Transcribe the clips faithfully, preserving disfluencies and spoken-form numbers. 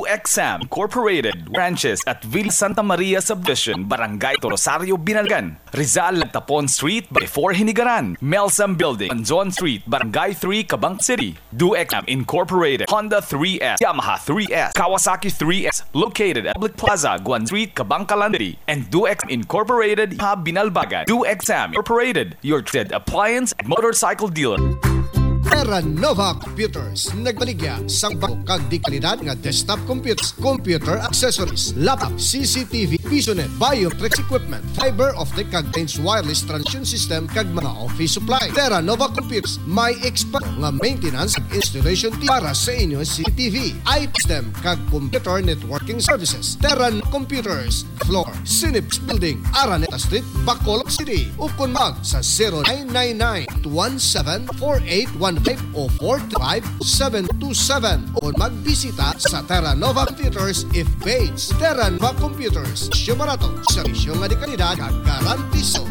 X M Incorporated. Branches at Villa Santa Maria Subdivision, Barangay Rosario, Binalgan. Rizal, Tapon Street, before Hinigaran. Melsam Building, Anzon Street, Barangay three, Cabang City. Do X M Incorporated. Honda three S, Yamaha three S, Kawasaki three S, located at Public Plaza, Guan Street, Cabang Calandari. And Do X M Incorporated, Ha Binalbagan. Do X M Incorporated, your trusted appliance and motorcycle dealer. Terra Nova Computers nagbaligya sa kag di kalidad nga desktop computers, computer accessories, laptop, C C T V, PisoNet, biometrics equipment, fiber optic kag wireless transmission system kag mga office supply. Terra Nova Computers may expert nga maintenance ag installation para sa inyo C C T V, I P system kag computer networking services. Terra Nova Computers, floor, Cineps Building, Araneta Street, Bacolod City. Ukon mag sa zero nine nine nine, two one seven, four eight one o four five seven two seven o magbisita sa Terra Nova Computers if page. Terra Nova Computers, Shumarato, servisyo nga di kalidad at garantiso.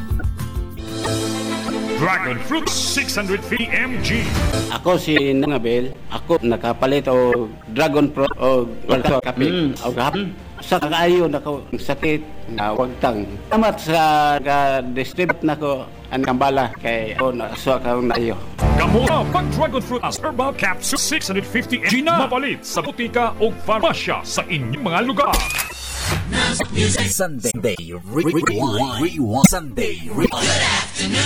Dragon Fruit six fifty milligrams. Ako si Nangabel, ako nakapalit o Dragon Fruit o walto kape Mm. o gahapon. Sa kaayo na ko sakit na wagtang. Tamat sa ga-distribute na ko ang kambala kay ako nakasuwa ka na iyo. Kamura pag Dragon Fruit as herbal capsule six fifty milligrams na mapalit sa butika o farmasya sa inyong mga lugar. Sunday Rewind. Sunday Rewind.